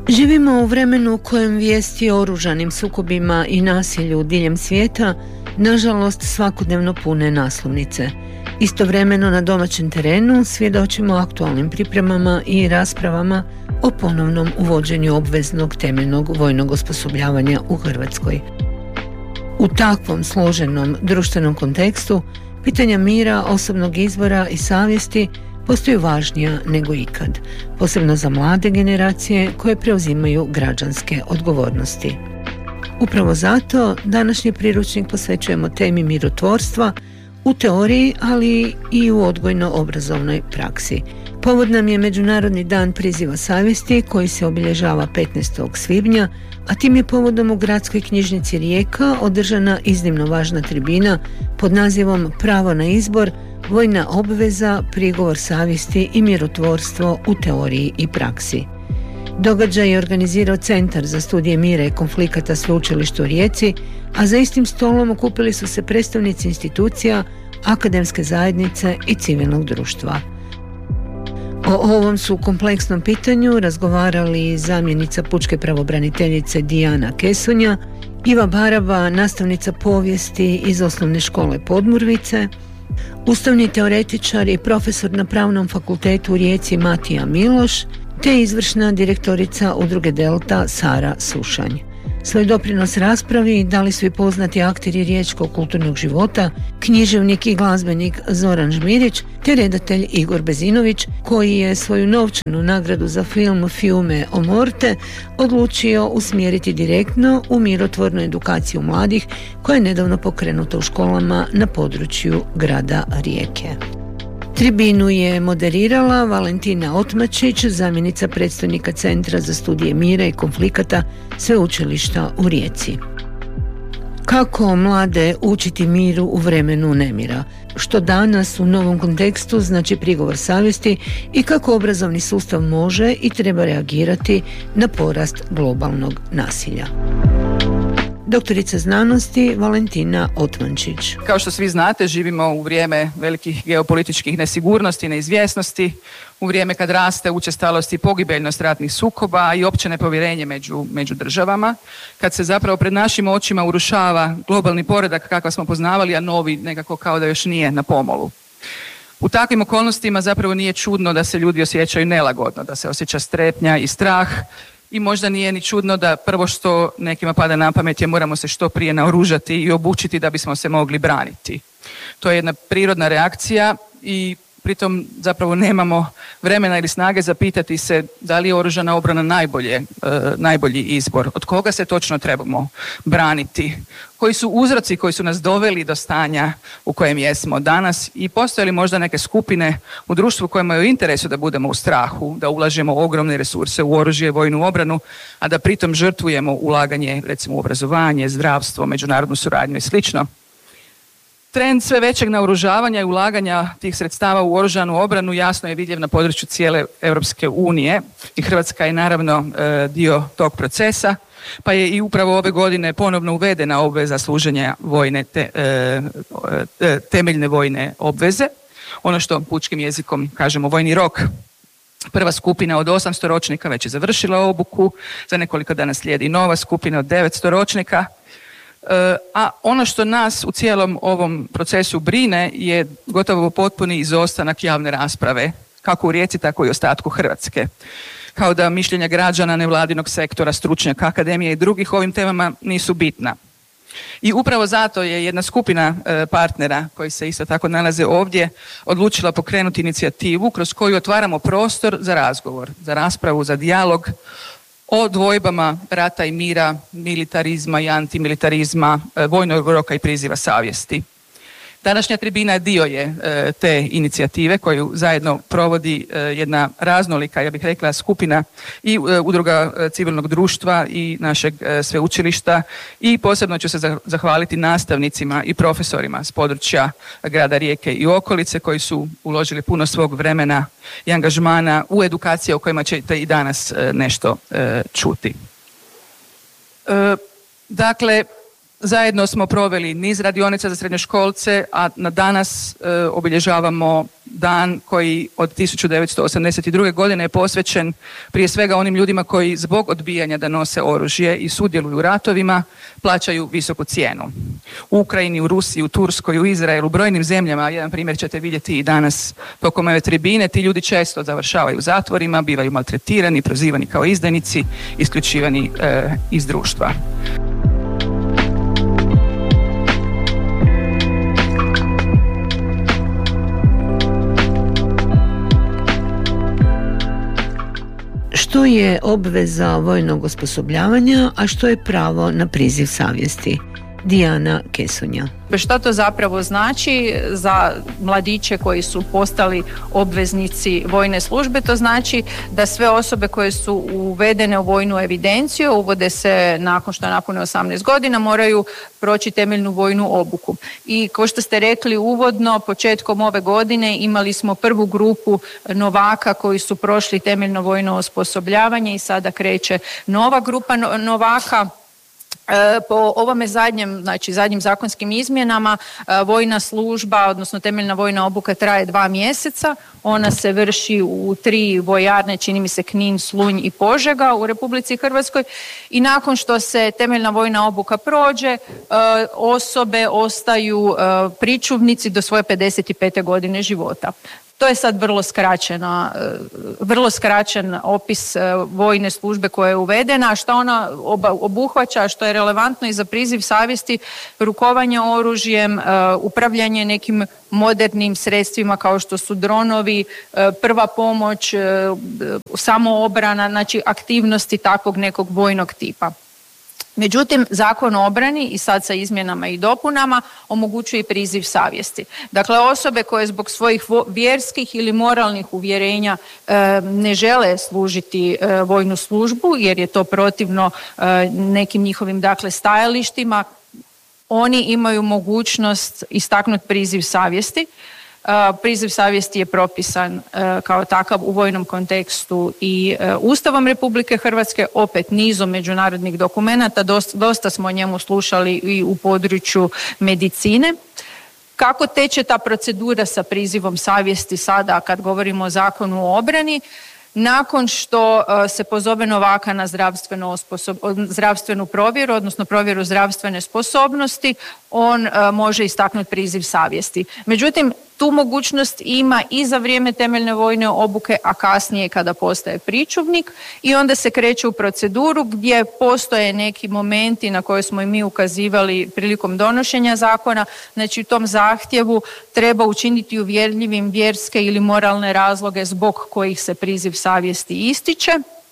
Živimo u vremenu u kojem vijesti o oružanim sukobima i nasilju diljem svijeta nažalost svakodnevno pune naslovnice. Istovremeno na domaćem terenu svjedočimo aktualnim pripremama i raspravama o ponovnom uvođenju obveznog temeljnog vojnog osposobljavanja u Hrvatskoj. U takvom složenom društvenom kontekstu pitanja mira, osobnog izbora i savjesti postaju važnija nego ikad, posebno za mlade generacije koje preuzimaju građanske odgovornosti. Upravo zato današnji priručnik posvećujemo temi mirotvorstva u teoriji, ali i u odgojno-obrazovnoj praksi. Povod nam je Međunarodni dan priziva savjesti koji se obilježava 15. svibnja, a tim je povodom u Gradskoj knjižnici Rijeka održana iznimno važna tribina pod nazivom Pravo na izbor, vojna obveza, prigovor savjesti i mirotvorstvo u teoriji i praksi. Događaj je organizirao Centar za studije mira i konflikata Sveučilišta u Rijeci, a za istim stolom okupili su se predstavnici institucija, akademske zajednice i civilnog društva. O ovom su kompleksnom pitanju razgovarali zamjenica pučke pravobraniteljice Dijana Kesonja, Iva Baraba, nastavnica povijesti iz Osnovne škole Podmurvice, ustavni teoretičar i profesor na Pravnom fakultetu u Rijeci Matija Miloš, te izvršna direktorica Udruge Delta Sara Sušanj. Svoj doprinos raspravi dali su i poznati akteri riječkog kulturnog života, književnik i glazbenik Zoran Žmirić, te redatelj Igor Bezinović, koji je svoju novčanu nagradu za film Fiume o Morte odlučio usmjeriti direktno u mirotvornu edukaciju mladih koja je nedavno pokrenuta u školama na području grada Rijeke. Tribinu je moderirala Valentina Otmačić, zamjenica predstojnika Centra za studije mira i konflikata Sveučilišta u Rijeci. Kako mlade učiti miru u vremenu nemira? Što danas u novom kontekstu znači prigovor savjesti i kako obrazovni sustav može i treba reagirati na porast globalnog nasilja? Doktorica znanosti Valentina Otmančić. Kao što svi znate, živimo u vrijeme velikih geopolitičkih nesigurnosti i neizvjesnosti, u vrijeme kad raste učestalost i pogibeljnost ratnih sukoba i opće nepovjerenje među državama, kad se zapravo pred našim očima urušava globalni poredak kakav smo poznavali, a novi nekako kao da još nije na pomolu. U takvim okolnostima zapravo nije čudno da se ljudi osjećaju nelagodno, da se osjeća strepnja i strah. I možda nije ni čudno da prvo što nekima pada na pamet je moramo se što prije naoružati i obučiti da bismo se mogli braniti. To je jedna prirodna reakcija i pritom zapravo nemamo vremena ili snage zapitati se da li je oružana obrana najbolji izbor, od koga se točno trebamo braniti, koji su uzroci koji su nas doveli do stanja u kojem jesmo danas i postoje li možda neke skupine u društvu kojima je u interesu da budemo u strahu, da ulažemo ogromne resurse u oružje, vojnu obranu, a da pritom žrtvujemo ulaganje recimo u obrazovanje, zdravstvo, međunarodnu suradnju i slično. Trend sve većeg naoružavanja i ulaganja tih sredstava u oružanu obranu jasno je vidljiv na području cijele Europske unije i Hrvatska je naravno dio tog procesa, pa je i upravo ove godine ponovno uvedena obveza služenja temeljne vojne obveze, ono što pučkim jezikom kažemo vojni rok. Prva skupina od 800 ročnika već je završila obuku, za nekoliko dana slijedi nova skupina od 900 ročnika. A ono što nas u cijelom ovom procesu brine je gotovo potpuni izostanak javne rasprave, kako u Rijeci, tako i u ostatku Hrvatske. Kao da mišljenja građana, nevladinog sektora, stručnjaka, akademije i drugih ovim temama nisu bitna. I upravo zato je jedna skupina partnera koji se isto tako nalaze ovdje odlučila pokrenuti inicijativu kroz koju otvaramo prostor za razgovor, za raspravu, za dijalog o dvojbama rata i mira, militarizma i antimilitarizma, vojnog roka i priziva savjesti. Današnja tribina dio je te inicijative koju zajedno provodi jedna raznolika, ja bih rekla, skupina i udruga civilnog društva i našeg sveučilišta i posebno ću se zahvaliti nastavnicima i profesorima s područja grada Rijeke i okolice koji su uložili puno svog vremena i angažmana u edukacije o kojima ćete i danas nešto čuti. Dakle, Zajedno smo proveli niz radionica za srednjoškolce, a na danas obilježavamo dan koji od 1982. godine je posvećen prije svega onim ljudima koji zbog odbijanja da nose oružje i sudjeluju u ratovima plaćaju visoku cijenu. U Ukrajini, u Rusiji, u Turskoj, u Izraelu, u brojnim zemljama, jedan primjer ćete vidjeti i danas tokom ove tribine, ti ljudi često završavaju u zatvorima, bivaju maltretirani, prozivani kao izdajnici, isključivani iz društva. Što je obveza vojnog osposobljavanja, a što je pravo na priziv savjesti? Dijana Kesonja. Što to zapravo znači za mladiće koji su postali obveznici vojne službe? To znači da sve osobe koje su uvedene u vojnu evidenciju, uvode se nakon što napune 18 godina, moraju proći temeljnu vojnu obuku. I kao što ste rekli uvodno, početkom ove godine imali smo prvu grupu novaka koji su prošli temeljno vojno osposobljavanje i sada kreće nova grupa novaka. Po ovome zadnjim zakonskim izmjenama vojna služba, odnosno temeljna vojna obuka traje 2 mjeseca. Ona se vrši u 3 vojarne, čini mi se Knin, Slunj i Požega u Republici Hrvatskoj i nakon što se temeljna vojna obuka prođe, osobe ostaju pričuvnici do svoje 55. godine života. To je sad vrlo skraćen opis vojne službe koja je uvedena, a što ona obuhvaća, što je relevantno i za priziv savjesti, rukovanje oružjem, upravljanje nekim modernim sredstvima kao što su dronovi, prva pomoć, samoobrana, znači aktivnosti takvog nekog vojnog tipa. Međutim, Zakon o obrani i sad sa izmjenama i dopunama omogućuje i priziv savjesti. Dakle, osobe koje zbog svojih vjerskih ili moralnih uvjerenja ne žele služiti vojnu službu jer je to protivno nekim njihovim stajalištima, oni imaju mogućnost istaknuti priziv savjesti. Priziv savjesti je propisan kao takav u vojnom kontekstu i Ustavom Republike Hrvatske, opet nizom međunarodnih dokumenata, dosta smo o njemu slušali i u području medicine. Kako teče ta procedura sa prizivom savjesti sada kad govorimo o Zakonu o obrani? Nakon što se pozove novaka na zdravstvenu provjeru, odnosno provjeru zdravstvene sposobnosti, on može istaknuti priziv savjesti. Međutim, tu mogućnost ima i za vrijeme temeljne vojne obuke, a kasnije kada postaje pričuvnik i onda se kreće u proceduru gdje postoje neki momenti na koje smo i mi ukazivali prilikom donošenja zakona. Znači u tom zahtjevu treba učiniti uvjerljivim vjerske ili moralne razloge zbog kojih se priziv savjesti ističe.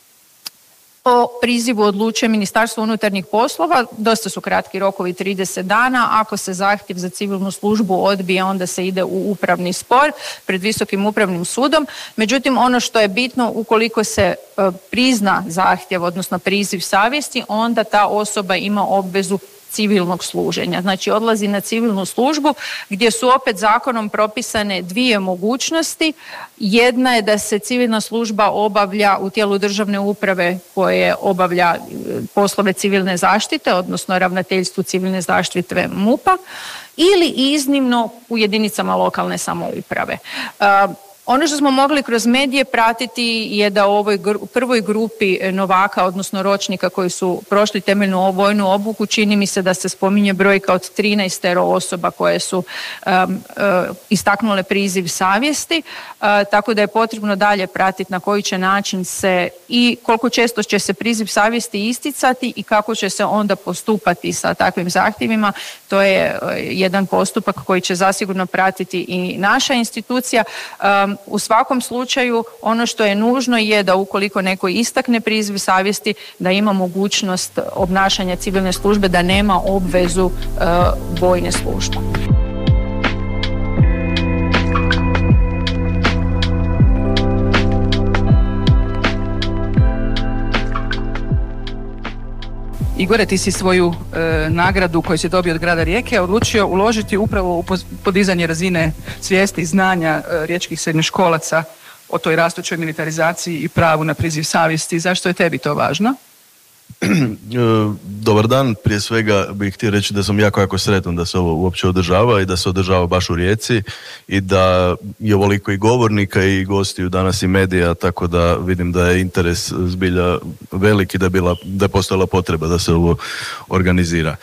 O prizivu odlučuje Ministarstvo unutarnjih poslova, dosta su kratki rokovi, 30 dana. Ako se zahtjev za civilnu službu odbije, onda se ide u upravni spor pred Visokim upravnim sudom. Međutim, ono što je bitno, ukoliko se prizna zahtjev, odnosno priziv savjesti, onda ta osoba ima obvezu civilnog služenja. Znači odlazi na civilnu službu gdje su opet zakonom propisane 2 mogućnosti. Jedna je da se civilna služba obavlja u tijelu državne uprave koje obavlja poslove civilne zaštite, odnosno ravnateljstvu civilne zaštite MUP-a, ili iznimno u jedinicama lokalne samouprave. Ono što smo mogli kroz medije pratiti je da u ovoj prvoj grupi novaka, odnosno ročnika koji su prošli temeljnu vojnu obuku, čini mi se da se spominje brojka od 13 osoba koje su istaknule priziv savjesti, tako da je potrebno dalje pratiti na koji će način se i koliko često će se priziv savjesti isticati i kako će se onda postupati sa takvim zahtjevima. To je jedan postupak koji će zasigurno pratiti i naša institucija. U svakom slučaju ono što je nužno je da ukoliko neko istakne priziv savjesti da ima mogućnost obnašanja civilne službe, da nema obvezu vojne službe. Igore, ti si svoju nagradu koju si dobio od grada Rijeke odlučio uložiti upravo u podizanje razine svijesti i znanja riječkih srednjoškolaca o toj rastućoj militarizaciji i pravu na priziv savjesti. Zašto je tebi to važno? Dobar dan, prije svega bih htio reći da sam jako sretan da se ovo uopće održava i da se održava baš u Rijeci i da je ovoliko i govornika i gostiju danas i medija, tako da vidim da je interes zbilja velik i da je postojala potreba da se ovo organizira.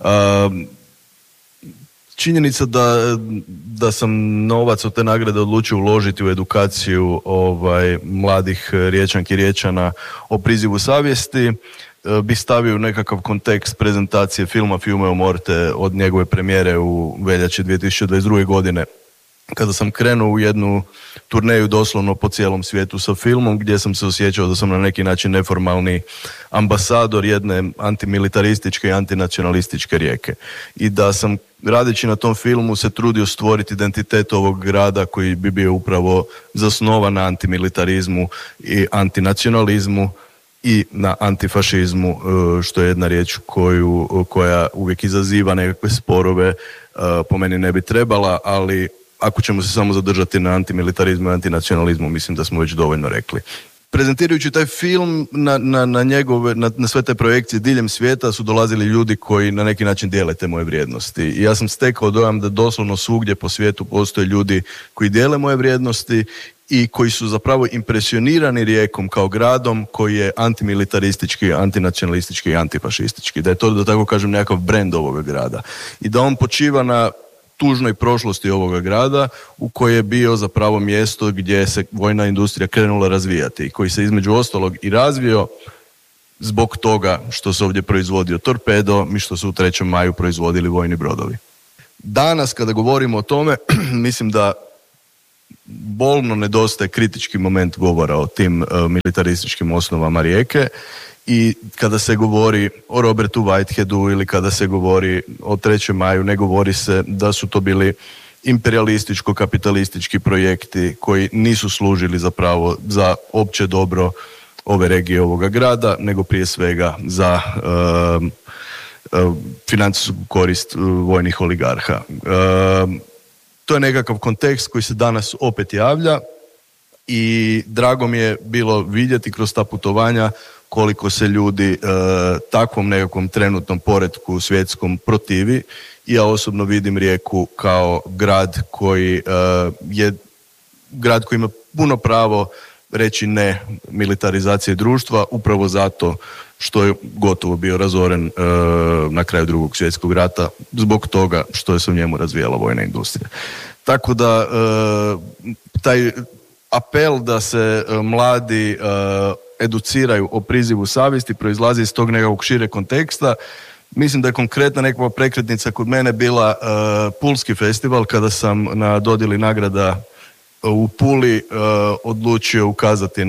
Činjenica da sam novac od te nagrade odlučio uložiti u edukaciju mladih Riječanki i Riječana o prizivu savjesti bi stavio u nekakav kontekst prezentacije filma Fiume o Morte od njegove premijere u veljači 2022. godine, kada sam krenuo u jednu turneju doslovno po cijelom svijetu sa filmom, gdje sam se osjećao da sam na neki način neformalni ambasador jedne antimilitarističke i antinacionalističke Rijeke. I da sam, radeći na tom filmu, se trudio stvoriti identitet ovog grada koji bi bio upravo zasnovan na antimilitarizmu i antinacionalizmu i na antifašizmu, što je jedna riječ koja uvijek izaziva nekakve sporove, po meni ne bi trebala, ali ako ćemo se samo zadržati na antimilitarizmu i antinacionalizmu, mislim da smo već dovoljno rekli. Prezentirajući taj film na sve te projekcije diljem svijeta su dolazili ljudi koji na neki način dijele te moje vrijednosti. I ja sam stekao dojam da doslovno svugdje po svijetu postoje ljudi koji dijele moje vrijednosti i koji su zapravo impresionirani Rijekom kao gradom koji je antimilitaristički, antinacionalistički i antifašistički. Da je to, da tako kažem, nekakav brend ovoga grada. I da on počiva na tužnoj prošlosti ovoga grada u koje je bio zapravo mjesto gdje se vojna industrija krenula razvijati i koji se između ostalog i razvio zbog toga što se ovdje proizvodio torpedo i što su u 3. maju proizvodili vojni brodovi. Danas kada govorimo o tome, mislim da bolno nedostaje kritički moment govora o tim militarističkim osnovama Rijeke. I kada se govori o Robertu Whiteheadu ili kada se govori o 3. maju, ne govori se da su to bili imperialističko-kapitalistički projekti koji nisu služili zapravo za opće dobro ove regije, ovoga grada, nego prije svega za financijsku korist vojnih oligarha. To je nekakav kontekst koji se danas opet javlja i drago mi je bilo vidjeti kroz ta putovanja koliko se ljudi takvom nekakvom trenutnom poretku svjetskom protivi. I ja osobno vidim Rijeku kao grad koji je grad koji ima puno pravo reći ne militarizaciji društva, upravo zato što je gotovo bio razoren na kraju 2. svjetskog rata zbog toga što je se u njemu razvijala vojna industrija. Tako da taj apel da se mladi educiraju o prizivu savjesti proizlazi iz tog nekakvog šire konteksta. Mislim da je konkretna nekakva prekretnica kod mene bila Pulski festival, kada sam na dodjeli nagrada u Puli odlučio ukazati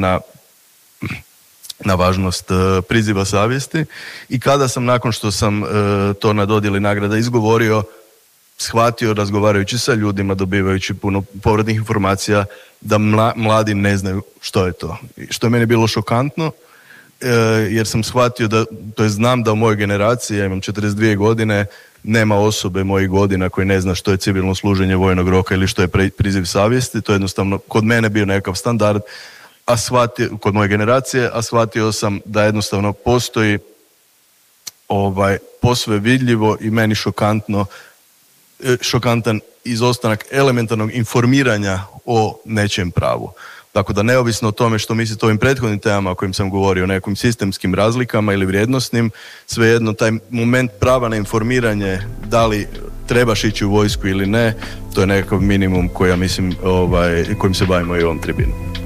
na važnost priziva savjesti i kada sam, nakon što sam to na dodjeli nagrada izgovorio, shvatio, razgovarajući sa ljudima, dobivajući puno povratnih informacija, da mladi ne znaju što je to. Što je meni bilo šokantno, jer sam shvatio znam da u mojoj generaciji, ja imam 42 godine, nema osobe mojih godina koji ne zna što je civilno služenje vojnog roka ili što je priziv savjesti. To je jednostavno kod mene bio nekakav standard, kod moje generacije, a shvatio sam da jednostavno postoji posve vidljivo i meni šokantan izostanak elementarnog informiranja o nečijem pravu. Tako da neovisno o tome što mislite o ovim prethodnim temama o kojim sam govorio, o nekim sistemskim razlikama ili vrijednostnim, svejedno taj moment prava na informiranje, da li trebaš ići u vojsku ili ne, to je nekakav minimum koji ja mislim, kojim se bavimo i ovom tribinu.